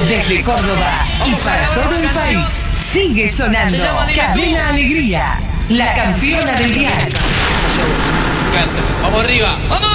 Desde Córdoba y para todo el país sigue sonando Cadena Alegría, la campeona del dial. Vamos arriba, vamos.